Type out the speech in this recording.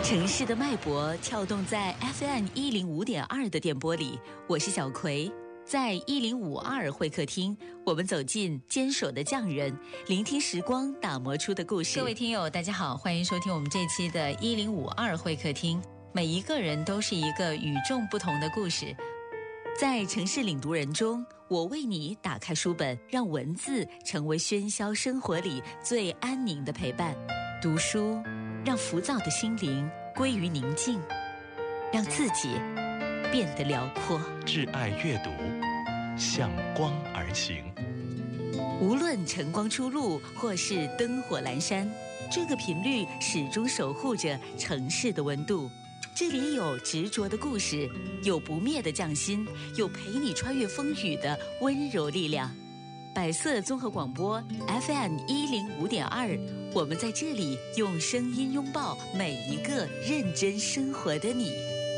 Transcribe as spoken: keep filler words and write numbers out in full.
城市的脉搏跳动在 F M 一零五点二的电波里，我是小葵。在一零五二会客厅，我们走进坚守的匠人，聆听时光打磨出的故事。各位听友大家好，欢迎收听我们这期的一零五二会客厅。每一个人都是一个与众不同的故事。在城市领读人中，我为你打开书本，让文字成为喧嚣生活里最安宁的陪伴。读书让浮躁的心灵归于宁静，让自己变得辽阔。 挚爱阅读，向光而行。 无论晨光初露或是灯火阑珊，这个频率始终守护着城市的温度。这里有执着的故事，有不灭的匠心，有陪你穿越风雨的温柔力量。百色综合广播 F M 一零五点二，我们在这里用声音拥抱每一个认真生活的你。